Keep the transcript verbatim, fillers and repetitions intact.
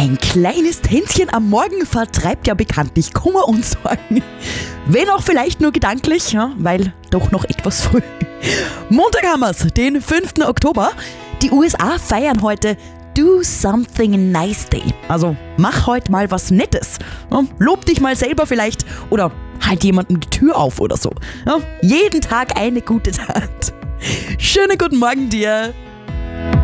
Ein kleines Tänzchen am Morgen vertreibt ja bekanntlich Kummer und Sorgen. Wenn auch vielleicht nur gedanklich, ja, weil doch noch etwas früh. Montag haben wir's, den fünften Oktober. Die U S A feiern heute Do Something Nice Day. Also mach heute mal was Nettes. Ja, lob dich mal selber vielleicht oder halt jemandem die Tür auf oder so. Ja, jeden Tag eine gute Tat. Schönen guten Morgen dir.